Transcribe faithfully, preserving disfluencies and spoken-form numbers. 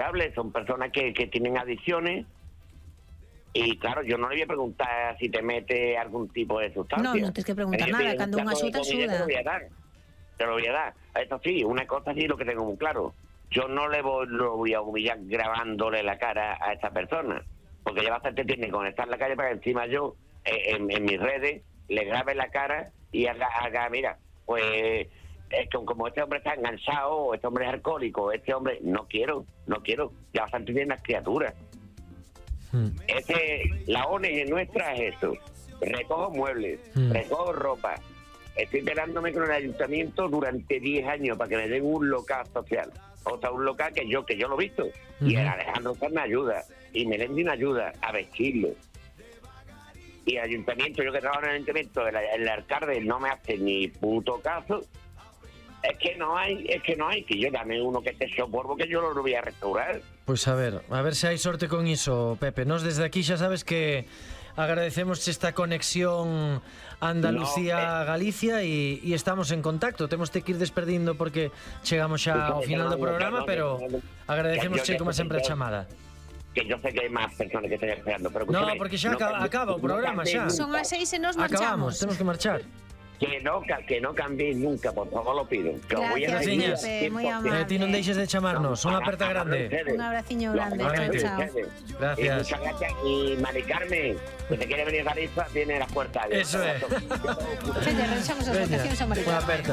responsables, son personas que, que tienen adicciones. Y claro, yo no le voy a preguntar si te mete algún tipo de sustancia. No, no tienes que preguntar Eh, nada, un cuando un plato de asuta, comida suda. Te lo voy a dar, te lo voy a dar. Eso sí, una cosa sí lo que tengo muy claro. Yo no le voy, lo voy a humillar grabándole la cara a esta persona. Porque ya bastante tiene con estar en la calle para que encima yo, eh, en, en mis redes, le grabe la cara y haga, haga mira, pues... Es que como este hombre está enganchado, o este hombre es alcohólico, este hombre... No quiero, no quiero. Ya bastante tienen las criaturas. Hmm. Este, la O N G nuestra es eso. Recojo muebles, hmm. recojo ropa. Estoy esperándome con el ayuntamiento durante diez años para que me den un local social. O sea, un local que yo que yo lo he visto. Uh-huh. Y el Alejandro Sanz me ayuda. Y Melendi me ayuda a vestirlo. Y el ayuntamiento, yo que trabajo en el ayuntamiento, el, el alcalde no me hace ni puto caso. Es que no hay, es que no hay, que yo dame uno que esté soporvo que yo lo voy a restaurar. Pois a ver, a ver se hai sorte con iso, Pepe. Nos desde aquí xa sabes que agradecemos esta conexión Andalucía-Galicia e, e estamos en contacto. Temos que ir desperdindo porque chegamos xa ao final do programa, pero agradecemos che como sempre a chamada. Que yo sé que hai máis personas que están esperando, pero no, porque xa acaba, acaba o programa xa. Son as seis e nos marchamos. Acabamos, temos que marchar. Que no, que no cambiéis nunca, por favor, lo pido. Que gracias, voy a seguir, Pepe, muy amable. A ti non deixes de chamarnos. Unha aperta grande. Un abraciño grande. Chao, chao. Gracias. Y muchas gracias. Y Mari Carmen, que te quiere venir a Galicia, tiene las puertas abiertas. Eso es. Sí, te realizamos las vacaciones a Mari Carmen.